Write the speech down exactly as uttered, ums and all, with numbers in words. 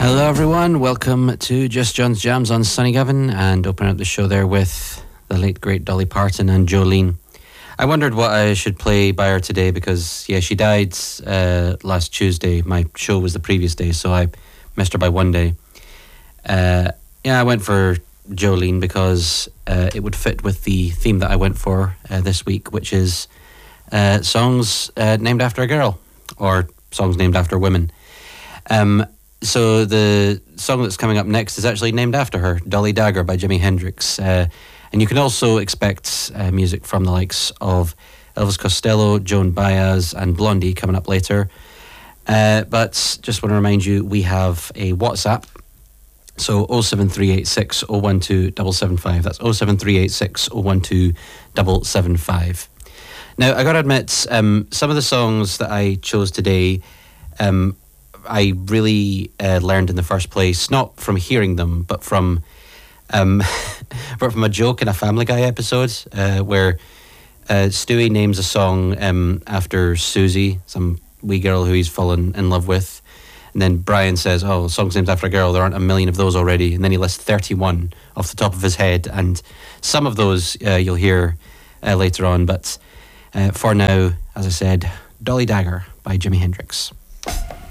Hello everyone, welcome to Just John's Jams on Sunny Govan, and opening up the show there with the late great Dolly Parton and Jolene. I wondered what I should play by her today because, yeah, she died uh, last Tuesday. My show was the previous day, so I missed her by one day. Uh, yeah, I went for Jolene because uh, it would fit with the theme that I went for uh, this week, which is uh, songs uh, named after a girl, or songs named after women. Um, so the song that's coming up next is actually named after her, Dolly Dagger by Jimi Hendrix. Uh, and you can also expect uh, music from the likes of Elvis Costello, Joan Baez and Blondie coming up later. Uh, but just want to remind you, we have a WhatsApp. So oh seven three eight six oh one two seven seven five. That's oh seven three eight six oh one two seven seven five. Now, I got to admit, um, some of the songs that I chose today, um, I really uh, learned in the first place, not from hearing them, but from um, but from a joke in a Family Guy episode uh, where uh, Stewie names a song um, after Susie, some wee girl who he's fallen in love with. And then Brian says, oh, song's named after a girl, there aren't a million of those already. And then he lists thirty-one off the top of his head. And some of those uh, you'll hear uh, later on. But uh, for now, as I said, Dolly Dagger by Jimi Hendrix.